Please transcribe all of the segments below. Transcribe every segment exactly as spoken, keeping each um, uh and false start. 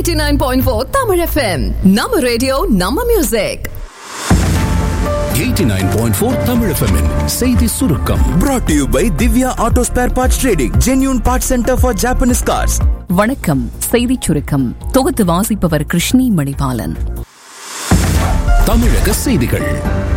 eighty-nine point four Tamil F M. நம்ம radio நம்ம music. eighty-nine point four Tamil F M -இன் செய்தி சுருக்கம். Brought to you by Divya Auto Spare Parts Trading, genuine parts center for Japanese cars. வணக்கம். செய்தி சுருக்கம் தொகுத்து வாசிப்பவர் கிருஷ்ணி மணிபாலன். தமிழக செய்திகள்.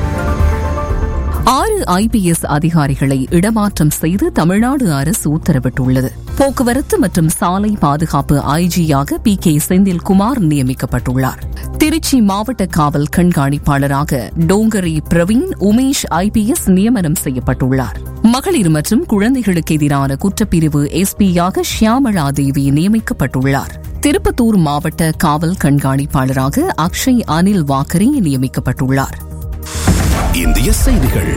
ஆறு ஐ பி எஸ் அதிகாரிகளை இடமாற்றம் செய்து தமிழ்நாடு அரசு உத்தரவிட்டுள்ளது. போக்குவரத்து மற்றும் சாலை பாதுகாப்பு ஐஜியாக பி கே செந்தில்குமார் நியமிக்கப்பட்டுள்ளார். திருச்சி மாவட்ட காவல் கண்காணிப்பாளராக Dongri Praveen Umesh I P S நியமனம் செய்யப்பட்டுள்ளார். மகளிர் மற்றும் குழந்தைகளுக்கு எதிரான குற்றப்பிரிவு எஸ் பியாக ஷியாமளா தேவி நியமிக்கப்பட்டுள்ளார். திருப்பத்தூர் மாவட்ட காவல் கண்காணிப்பாளராக அக்ஷய் அனில் வாக்கரே நியமிக்கப்பட்டுள்ளார். இந்திய செய்திகள்.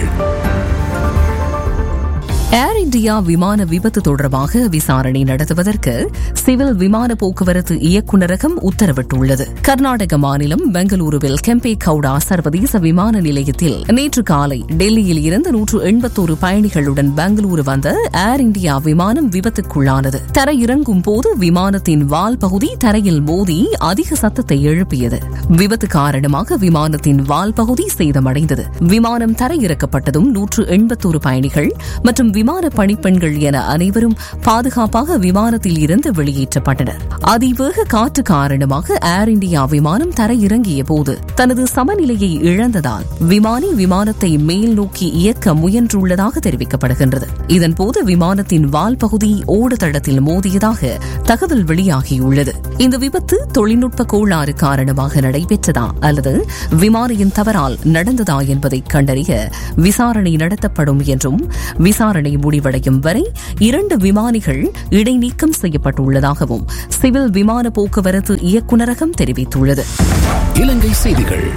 ஏர் இண்டியா விமான விபத்து தொடர்பாக விசாரணை நடத்துவதற்கு சிவில் விமான போக்குவரத்து இயக்குநரகம் உத்தரவிட்டுள்ளது. கர்நாடக மாநிலம் பெங்களூருவில் கெம்பே கவுடா சர்வதேச விமான நிலையத்தில் நேற்று காலை டெல்லியில் இருந்து நூற்று எண்பத்தோரு பயணிகளுடன் பெங்களூரு வந்த ஏர் இண்டியா விமானம் விபத்துக்குள்ளானது. தரையிறங்கும் போது விமானத்தின் வால் பகுதி தரையில் மோதி அதிக சத்தத்தை எழுப்பியது. விபத்து காரணமாக விமானத்தின் வால் பகுதி சேதமடைந்தது. விமானம் தரையிறக்கப்பட்டதும் நூற்று எண்பத்தோரு பயணிகள் மற்றும் விமான பணிப்பெண்கள் என அனைவரும் பாதுகாப்பாக விமானத்தில் இருந்து வெளியேற்றப்பட்டனர். அதிவேக காற்று காரணமாக ஏர் இண்டியா விமானம் தரையிறங்கிய போது தனது சமநிலையை இழந்ததால் விமானி விமானத்தை மேல் நோக்கி இயக்க முயன்றுள்ளதாக தெரிவிக்கப்படுகின்றது. இதன்போது விமானத்தின் வால் பகுதி ஓடுதளத்தில் மோதியதாக தகவல் வெளியாகியுள்ளது. இந்த விபத்து தொழில்நுட்ப கோளாறு காரணமாக நடைபெற்றதா அல்லது விமானியின் தவறால் நடந்ததா என்பதை கண்டறிய விசாரணை நடத்தப்படும் என்றும் விசாரணை முடிவடையும் வரை இரண்டு விமானிகள் இடைநீக்கம் செய்யப்பட்டுள்ளதாகவும் சிவில் விமான போக்குவரத்து இயக்குநரகம் தெரிவித்துள்ளது. இலங்கை செய்திகள்.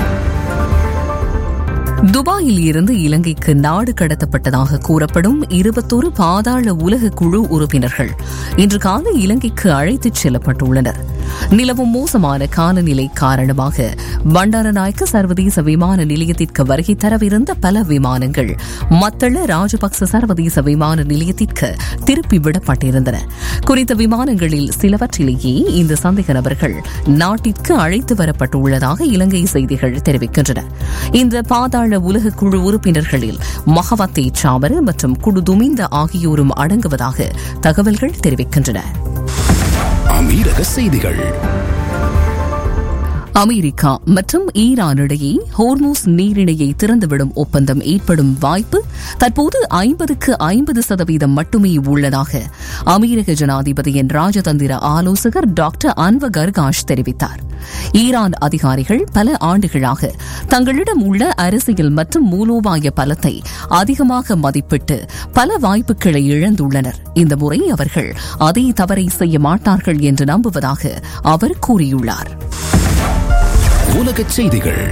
துபாயில் இருந்து இலங்கைக்கு நாடு கடத்தப்பட்டதாக கூறப்படும் இருபத்தொரு பாதாள உலக குழு உறுப்பினர்கள் இன்று காலை இலங்கைக்கு அழைத்துச் செல்லப்பட்டுள்ளனர். நிலவும் மோசமான காலநிலை காரணமாக பண்டாரநாயக்க சர்வதேச விமான நிலையத்திற்கு வருகை தரவிருந்த பல விமானங்கள் மத்தள ராஜபக்ச சர்வதேச விமான நிலையத்திற்கு திருப்பி விடப்பட்டிருந்தன. குறித்த விமானங்களில் சிலவற்றிலேயே இந்த சந்தேக நபர்கள் நாட்டிற்கு அழைத்து வரப்பட்டுள்ளதாக இலங்கை செய்திகள் தெரிவிக்கின்றன. இந்த பாதாள உலக குழு உறுப்பினர்களில் மகவத்தே சாமர மற்றும் குடுதுமிந்த ஆகியோரும் அடங்குவதாக தகவல்கள் தெரிவிக்கின்றன. அமீரக செய்திகள். அமெரிக்கா மற்றும் ஈரான் இடையே ஹோர்மூஸ் நீரிணையை திறந்துவிடும் ஒப்பந்தம் ஏற்படும் வாய்ப்பு தற்போது ஐம்பதுக்கு ஐம்பது சதவீதம் மட்டுமே உள்ளதாக அமெரிக்க ஜனாதிபதியின் ராஜதந்திர ஆலோசகர் டாக்டர் அன்வர் கர்காஷ் தெரிவித்தார். ஈரான் அதிகாரிகள் பல ஆண்டுகளாக தங்களிடம் உள்ள அரசியல் மற்றும் மூலோபாய பலத்தை அதிகமாக மதிப்பிட்டு பல வாய்ப்புகளை இழந்துள்ளனர். இந்த முறை அவர்கள் அதே தவறை செய்ய மாட்டார்கள் என்று நம்புவதாக அவர் கூறியுள்ளார். உலகச் செய்திகள்.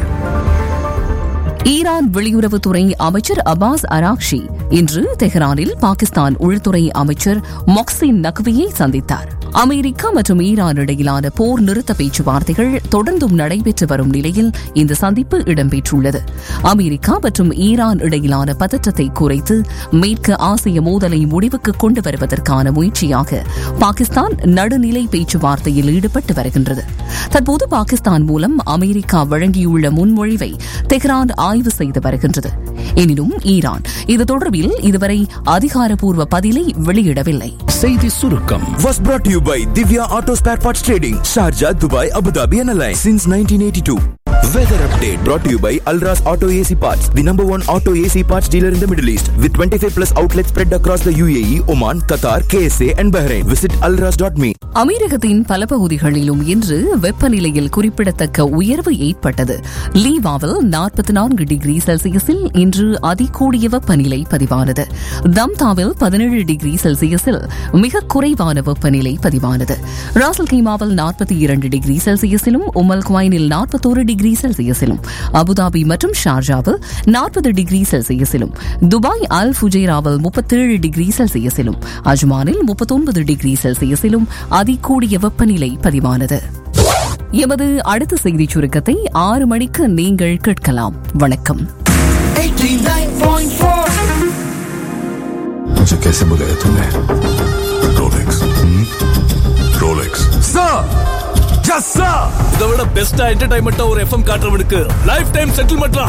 ஈரான் வெளியுறவுத்துறை அமைச்சர் அப்பாஸ் அராக்ஷி இன்று தெஹ்ரானில் பாகிஸ்தான் உள்துறை அமைச்சர் மொக்சின் நக்வியை சந்தித்தார். அமெரிக்கா மற்றும் ஈரான் இடையிலான போர் நிறுத்த பேச்சுவார்த்தைகள் தொடர்ந்தும் நடைபெற்று வரும் நிலையில் இந்த சந்திப்பு இடம்பெற்றுள்ளது. அமெரிக்கா மற்றும் ஈரான் இடையிலான பதற்றத்தை குறைத்து மேற்கு ஆசிய மோதலை முடிவுக்கு கொண்டு வருவதற்கான முயற்சியாக பாகிஸ்தான் நடுநிலை பேச்சுவார்த்தையில் ஈடுபட்டு வருகின்றது. தற்போது பாகிஸ்தான் மூலம் அமெரிக்கா வழங்கியுள்ள முன்மொழிவை தெஹ்ரான் ஆய்வு செய்து வருகின்றது. எனினும் ஈரான் இது தொடர்பில் இதுவரை அதிகாரப்பூர்வ பதிலை வெளியிடவில்லை. செய்தி சுருக்கம் Was brought to you by Divya Auto Spare Parts Trading, Sharjah, Dubai, Abu Dhabi and Alliance since nineteen eighty-two. Weather update brought to you by Alras Auto A C Parts, the number one auto A C parts dealer in the Middle East with twenty-five plus outlets spread across the U A E, Oman, Qatar, K S A and Bahrain. Visit alras dot me. அமீரகத்தின் பல பகுதிகளிலும் இன்று வெப்பநிலையில் குறிப்பிடத்தக்க உயர்வு ஏற்பட்டது. லீவாவில் நாற்பத்தி நான்கு டிகிரி செல்சியஸில் இன்று அதிகூடிய வெப்பநிலை பதிவானது. தம்தாவில் பதினேழு டிகிரி செல்சியஸில் மிக குறைவான வெப்பநிலை பதிவானது. ராசல் கைமாவில் நாற்பத்தி இரண்டு டிகிரி செல்சியஸிலும் உமல் குவைனில் நாற்பத்தோரு டிகிரி செல்சியஸிலும் அபுதாபி மற்றும் ஷார்ஜாவில் நாற்பது டிகிரி செல்சியஸிலும் துபாய் அல் ஃபுஜைராவில் முப்பத்தேழு டிகிரி செல்சியஸிலும் அஜ்மானில் முப்பத்தொன்பது டிகிரி செல்சியஸிலும் அதிகூடிய வெப்பநிலை பதிவானது. எமது அடுத்த செய்திச் சுருக்கத்தை ஆறு மணிக்கு நீங்கள் கேட்கலாம். வணக்கம். मुझे कैसे बुलाया तुमने? रोलेक्स रोलेक्स सर இதை விட பெஸ்டா என்டர்டைன்மெண்டா ஒரு எஃப்எம் காட்டுறவனுக்கு லைஃப் டைம் செட்டில்மெண்ட்ரா.